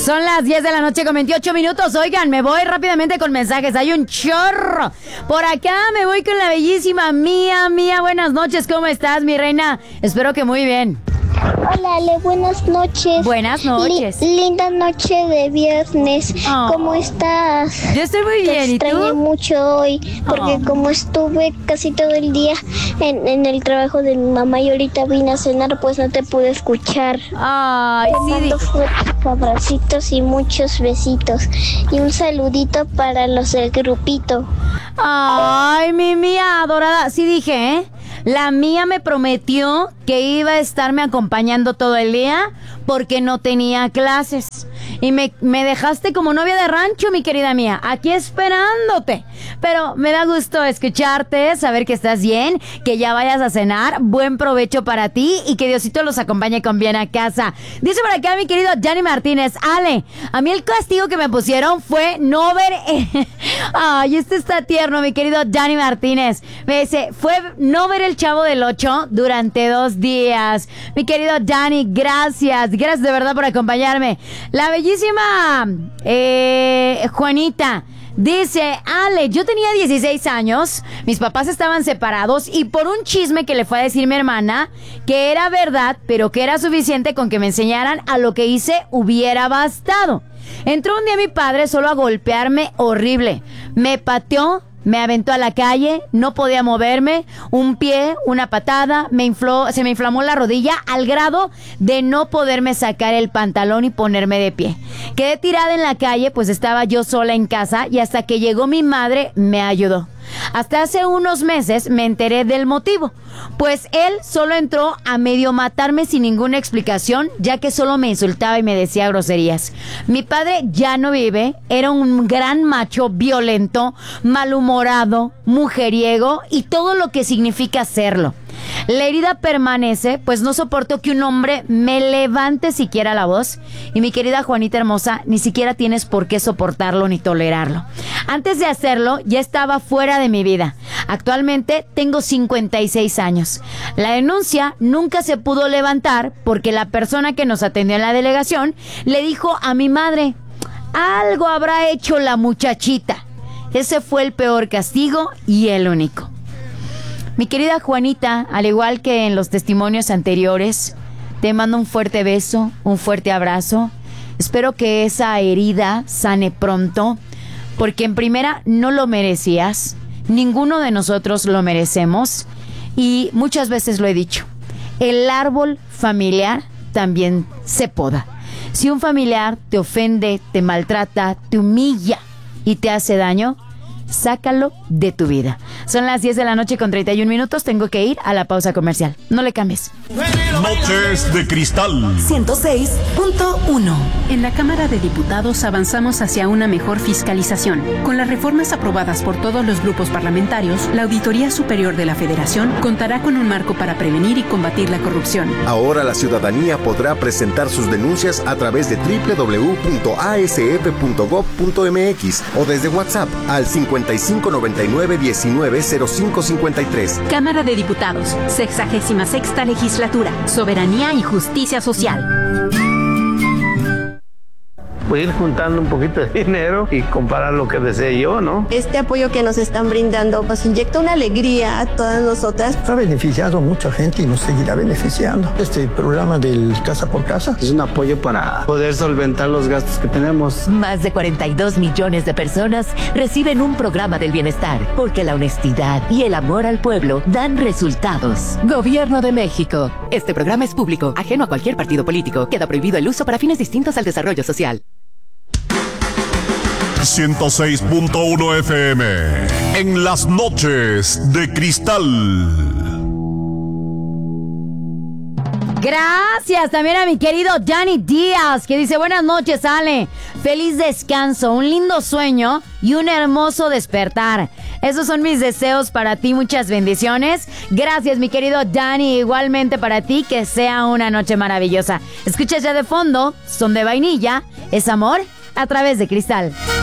Son las 10 de la noche con 28 minutos. Oigan, me voy rápidamente con mensajes. Hay un chorro. Por acá me voy con la bellísima Mía. Mía, buenas noches. ¿Cómo estás, mi reina? Espero que muy bien. Hola, Ale, buenas noches. Buenas noches. Linda noche de viernes. Oh. ¿Cómo estás? Yo estoy muy bien, ¿y tú? Te extrañé mucho hoy, porque como estuve casi todo el día en el trabajo de mi mamá y ahorita vine a cenar, pues no te pude escuchar. Ay, Te mando fuertes abracitos y muchos besitos. Y un saludito para los del grupito. Ay, mi Mía adorada. Sí dije, ¿eh? La Mía me prometió que iba a estarme acompañando todo el día porque no tenía clases. Y me dejaste como novia de rancho, mi querida Mía, aquí esperándote. Pero me da gusto escucharte, saber que estás bien, que ya vayas a cenar. Buen provecho para ti y que Diosito los acompañe con bien a casa. Dice por acá mi querido Gianni Martínez: Ale, a mí el castigo que me pusieron fue no ver... Ay, este está tierno, mi querido Gianni Martínez. Me dice, fue no ver El Chavo del 8 durante 2 días. Mi querido Gianni, gracias. Gracias de verdad por acompañarme. La bellísima Juanita dice: Ale, yo tenía 16 años, mis papás estaban separados y por un chisme que le fue a decir mi hermana, que era verdad, pero que era suficiente con que me enseñaran a lo que hice, hubiera bastado. Entró un día mi padre solo a golpearme horrible. Me pateó, me aventó a la calle, no podía moverme, un pie, una patada, se me inflamó la rodilla al grado de no poderme sacar el pantalón y ponerme de pie. Quedé tirada en la calle, pues estaba yo sola en casa y hasta que llegó mi madre me ayudó. Hasta hace unos meses me enteré del motivo, pues él solo entró a medio matarme sin ninguna explicación, ya que solo me insultaba y me decía groserías. Mi padre ya no vive, era un gran macho violento, malhumorado, mujeriego y todo lo que significa serlo. La herida permanece, pues no soporto que un hombre me levante siquiera la voz. Y mi querida Juanita hermosa, ni siquiera tienes por qué soportarlo ni tolerarlo. Antes de hacerlo, ya estaba fuera de mi vida. Actualmente tengo 56 años. La denuncia nunca se pudo levantar porque la persona que nos atendió en la delegación le dijo a mi madre: algo habrá hecho la muchachita. Ese fue el peor castigo y el único. Mi querida Juanita, al igual que en los testimonios anteriores, te mando un fuerte beso, un fuerte abrazo. Espero que esa herida sane pronto, porque en primera no lo merecías, ninguno de nosotros lo merecemos y muchas veces lo he dicho, el árbol familiar también se poda. Si un familiar te ofende, te maltrata, te humilla y te hace daño, sácalo de tu vida. Son las 10 de la noche con 31 minutos. Tengo que ir a la pausa comercial. No le cambies. Noches de Cristal 106.1. En la Cámara de Diputados avanzamos hacia una mejor fiscalización. Con las reformas aprobadas por todos los grupos parlamentarios, la Auditoría Superior de la Federación contará con un marco para prevenir y combatir la corrupción. Ahora la ciudadanía podrá presentar sus denuncias a través de www.asf.gov.mx o desde WhatsApp al 5599190553. Cámara de Diputados, 66ª Legislatura, Soberanía y Justicia Social. Voy a ir juntando un poquito de dinero y comparar lo que desee yo, ¿no? Este apoyo que nos están brindando nos inyecta una alegría a todas nosotras. Ha beneficiado a mucha gente y nos seguirá beneficiando. Este programa del Casa por Casa es un apoyo para poder solventar los gastos que tenemos. Más de 42 millones de personas reciben un programa del bienestar, porque la honestidad y el amor al pueblo dan resultados. Gobierno de México. Este programa es público, ajeno a cualquier partido político. Queda prohibido el uso para fines distintos al desarrollo social. 106.1 FM en las noches de Cristal. Gracias también a mi querido Gianni Díaz, que dice: buenas noches, Ale. Feliz descanso, un lindo sueño y un hermoso despertar. Esos son mis deseos para ti, muchas bendiciones. Gracias, mi querido Gianni, igualmente para ti, que sea una noche maravillosa. Escuchas ya de fondo, Son de Vainilla, es amor a través de Cristal.